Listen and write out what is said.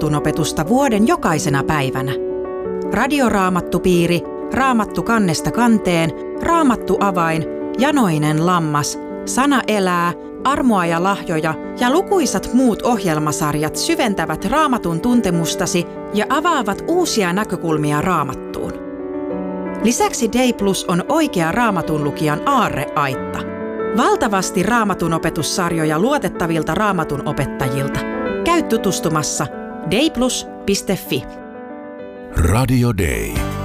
raamatunopetusta vuoden jokaisena päivänä. Radioraamattupiiri, Raamattu kannesta kanteen, Raamattu avain, Janoinen lammas, Sana elää, Armoa ja lahjoja ja lukuisat muut ohjelmasarjat syventävät Raamatun tuntemustasi ja avaavat uusia näkökulmia Raamattuun. Lisäksi Day Plus on oikea Raamatun lukijan aarreaitta. Valtavasti Raamatun opetussarjoja luotettavilta Raamatun opettajilta. Käy tutustumassa dayplus.fi. Radio Day.